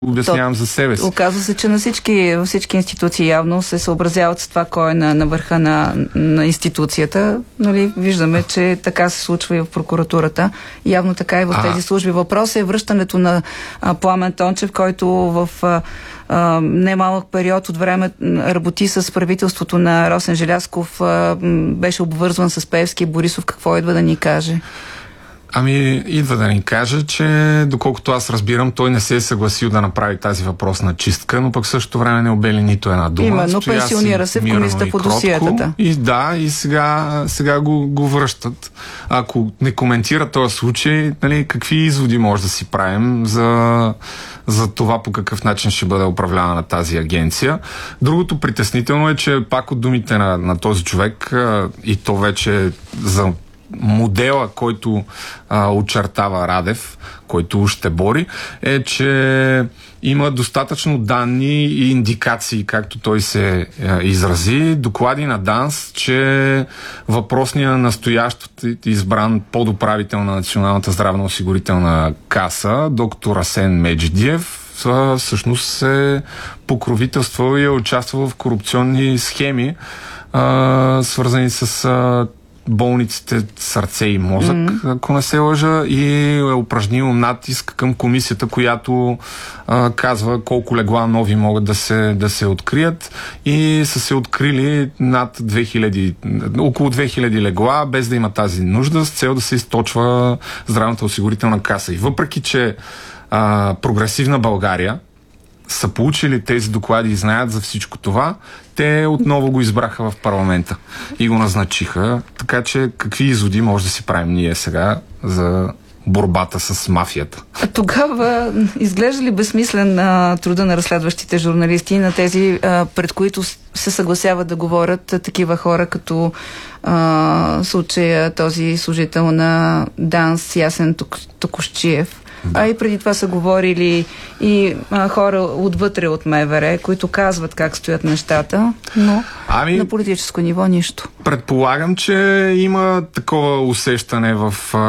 обяснявам за себе си. Оказва се, че на всички институции явно се съобразяват с това, кой е на върха на институцията. Нали, виждаме, че така се случва и в прокуратурата. Явно така и в тези служби. Въпросът е връщането на Пламен Тончев, който в немалък период от време работи с правителството на Росен Желязков, беше обвързван с Пеевски и Борисов. Какво идва да ни каже? Идва да ни каже, че доколкото аз разбирам, той не се е съгласил да направи тази въпросна чистка, но пък също време не обели нито една дума. Именно, пенсионира се в комисията по досиетата. И сега го връщат. Ако не коментира този случай, нали, какви изводи може да си правим за това по какъв начин ще бъде управлявана тази агенция. Другото притеснително е, че пак от думите на този човек, и то вече за модела, който очертава Радев, който ще бори, е, че има достатъчно данни и индикации, както той се изрази, доклади на ДАНС, че въпросният настоящ избран подуправител на Националната здравноосигурителна каса, доктор Асен Меджидиев, всъщност е покровителствал и е участвал в корупционни схеми, свързани с болниците Сърце и мозък, ако не се лъжа, и е упражнил натиск към комисията, която казва колко легла нови могат да се открият, и са се открили над 2000, около 2000 легла, без да има тази нужда, с цел да се източва здравната осигурителна каса. И въпреки, че Прогресивна България са получили тези доклади и знаят за всичко това, те отново го избраха в парламента и го назначиха. Така че какви изводи може да си правим ние сега за борбата с мафията? Тогава изглежда ли безсмислен труда на разследващите журналисти, на тези, пред които се съгласяват да говорят такива хора, като случая този служител на ДАНС Ясен Токушчиев? Да. И преди това са говорили и хора отвътре от МВР, които казват как стоят нещата, но на политическо ниво нищо. Предполагам, че има такова усещане в